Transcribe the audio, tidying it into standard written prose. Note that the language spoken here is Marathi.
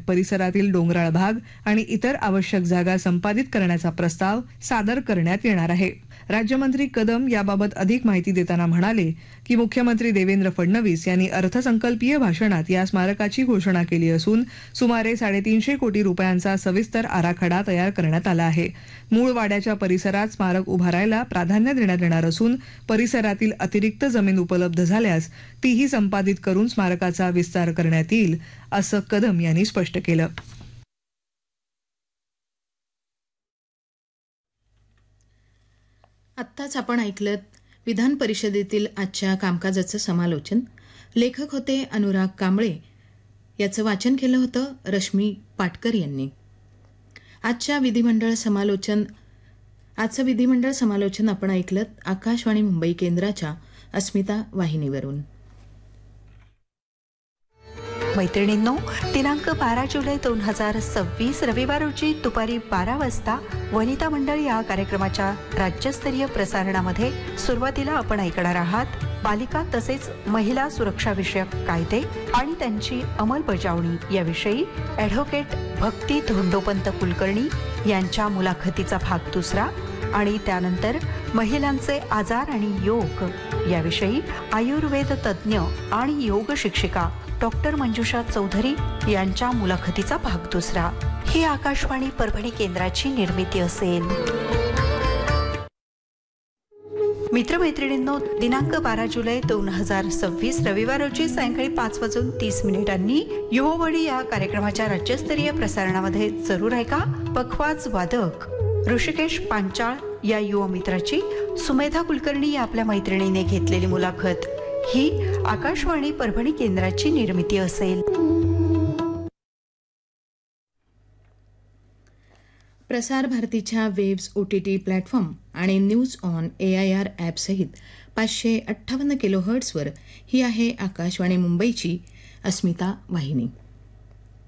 परिसरातील डोंगराळ भाग आणि इतर आवश्यक जागा संपादित करण्याचा प्रस्ताव सादर करण्यात येणार आहे. राज्यमंत्री कदम याबाबत अधिक माहिती देताना म्हणाले की मुख्यमंत्री देवेंद्र फडणवीस यांनी अर्थसंकल्पीय भाषणात या स्मारकाची घोषणा केली असून सुमारे 350 कोटी रुपयांचा सविस्तर आराखडा तयार करण्यात आला आहे. मूळ वाड्याच्या परिसरात स्मारक उभारायला प्राधान्य देण्यात येणार असून परिसरातील अतिरिक्त जमीन उपलब्ध झाल्यास तीही संपादित करून स्मारकाचा विस्तार करण्यात येईल असं कदम यांनी स्पष्ट केलं. आत्ताच आपण ऐकलं विधान परिषदेतील आजच्या कामकाजाचं समालोचन. लेखक होते अनुराग कांबळे. याचं वाचन केलं होतं रश्मी पाटकर यांनी. आजचं विधिमंडळ समालोचन आपण ऐकलं आकाशवाणी मुंबई केंद्राच्या अस्मिता वाहिनीवरून. मैत्रिणींनो, दिनांक 12 जुलै 2026 रविवार रोजी दुपारी 12 वाजता वनिता मंडळ या कार्यक्रमाच्या राज्यस्तरीय प्रसारणामध्ये सुरुवातीला आपण ऐकणार आहात बालिका तसेच महिला सुरक्षा विषयक कायदे आणि त्यांची अंमलबजावणी याविषयी ॲडव्होकेट भक्ती धोंडोपंत कुलकर्णी यांच्या मुलाखतीचा भाग दुसरा आणि त्यानंतर महिलांचे आजार आणि योग याविषयी आयुर्वेद तज्ज्ञ आणि योग शिक्षिका डॉक्टर मंजुषा चौधरी यांच्या मुलाखतीचा भाग दुसरा. ही आकाशवाणी परभणी केंद्राची निर्मिती असेल. मित्रमैत्रिणींनो, दिनांक 12 जुलै 2026 रविवार रोजी सायंकाळी 5:30 युवावाणी या कार्यक्रमाच्या राज्यस्तरीय प्रसारणामध्ये जरूर ऐका पखवाज वादक ऋषिकेश पांचाळ या युवा मित्राची सुमेधा कुलकर्णी या आपल्या मैत्रिणीने घेतलेली मुलाखत. ही आकाशवाणी परभणी केंद्राची निर्मिती असेल. प्रसार भारतीच्या वेव्स OTT प्लॅटफॉर्म आणि न्यूज ऑन AIR ॲपसहित 558 किलोहर्ट्झवर ही आहे आकाशवाणी मुंबईची अस्मिता वाहिनी.